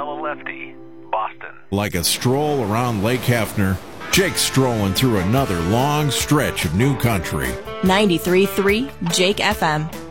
Fellow Lefty, Boston. Like a stroll around Lake Hefner, Jake's strolling through another long stretch of new country. 93.3 Jake FM.